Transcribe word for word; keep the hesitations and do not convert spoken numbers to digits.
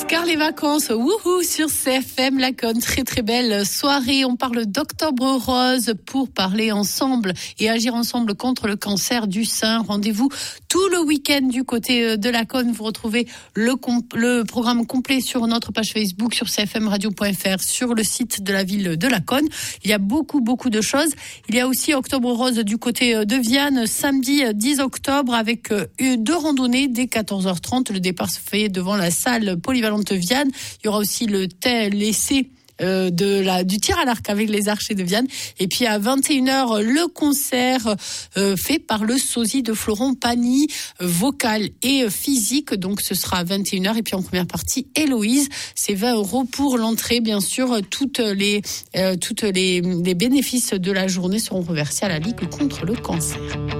Car les vacances, wouhou, sur C F M Laconne, très très belle soirée. On parle d'Octobre Rose pour parler ensemble et agir ensemble contre le cancer du sein. Rendez-vous tout le week-end du côté de Laconne. Vous retrouvez le, comp- le programme complet sur notre page Facebook, sur c f m radio point f r, sur le site de la ville de Laconne. Il y a beaucoup beaucoup de choses. Il y a aussi Octobre Rose du côté de Vianne, samedi dix octobre, avec deux randonnées dès quatorze heures trente. Le départ se fait devant la salle polyvalente Vianne. Il y aura aussi le tel l'essai euh, de la du tir à l'arc avec les archers de Vianne. Et puis à vingt et une heures, le concert euh, fait par le sosie de Florent Pagny, euh, vocal et physique. Donc ce sera à vingt et une heures. Et puis en première partie, Héloïse, c'est vingt euros pour l'entrée. Bien sûr, toutes les euh, toutes les, les bénéfices de la journée seront reversés à la Ligue contre le cancer.